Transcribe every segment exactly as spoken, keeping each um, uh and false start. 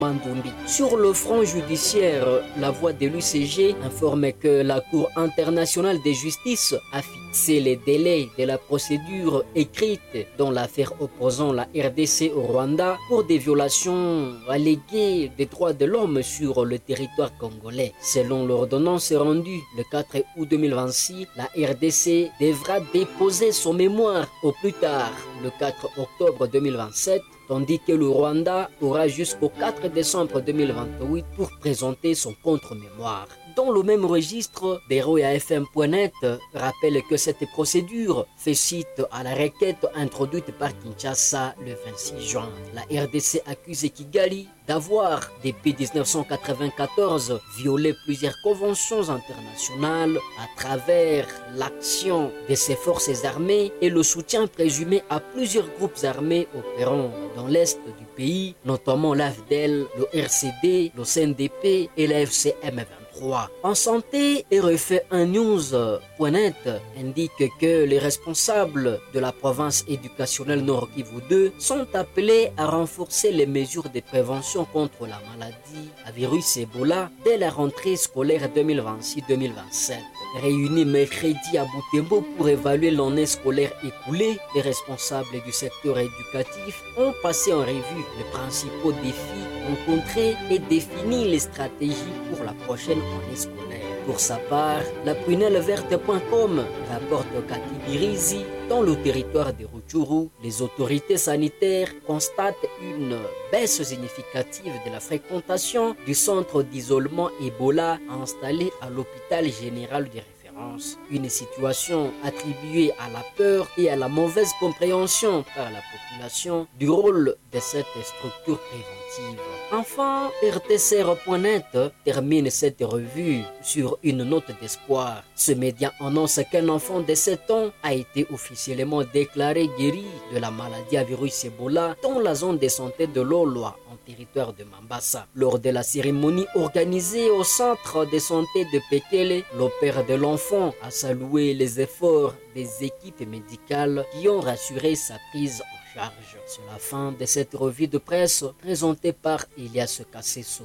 Mandundi. Sur le front judiciaire, la voix de l'U C G informe que la Cour internationale de justice a fixé les délais de la procédure écrite dans l'affaire opposant la R D C au Rwanda pour des violations alléguées des droits de l'homme sur le territoire congolais. Selon l'ordonnance rendue le quatre août deux mille vingt-six, la R D C devra déposer son mémoire au plus tard le quatre octobre deux mille vingt-sept, tandis que le Rwanda aura jusqu'au quatre décembre deux mille vingt-huit pour présenter son contre-mémoire. Dans le même registre, Beroya F M point net rappelle que cette procédure fait suite à la requête introduite par Kinshasa le vingt-six juin. La R D C accuse Kigali d'avoir, depuis mille neuf cent quatre-vingt-quatorze, violé plusieurs conventions internationales à travers l'action de ses forces armées et le soutien présumé à plusieurs groupes armés opérant dans l'est du pays, notamment l'A F D E L, le R C D, le C N D P et la F C M vingt-trois. En santé, R F un news point net indique que les responsables de la province éducationnelle Nord Kivu deux sont appelés à renforcer les mesures de prévention contre la maladie à virus Ebola dès la rentrée scolaire deux mille vingt-six deux mille vingt-sept. Réunis mercredi à Butembo pour évaluer l'année scolaire écoulée, les responsables du secteur éducatif ont passé en revue les principaux défis rencontrés et défini les stratégies pour la prochaine année scolaire. Pour sa part, la prunelle verte point com rapporte Kati Birizi, dans le territoire de Rutshuru, les autorités sanitaires constatent une baisse significative de la fréquentation du centre d'isolement Ebola installé à l'hôpital général de référence. Une situation attribuée à la peur et à la mauvaise compréhension par la population du rôle de cette structure préventive. Enfin, R T C R point net termine cette revue sur une note d'espoir. Ce média annonce qu'un enfant de sept ans a été officiellement déclaré guéri de la maladie à virus Ebola dans la zone de santé de Lolwa, en territoire de Mambasa. Lors de la cérémonie organisée au centre de santé de Pekele, le père de l'enfant a salué les efforts des équipes médicales qui ont rassuré sa prise en charge. C'est la fin de cette revue de presse présentée par Elias Kasseso.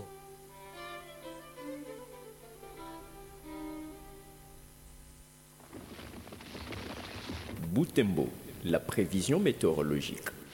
Butembo, la prévision météorologique.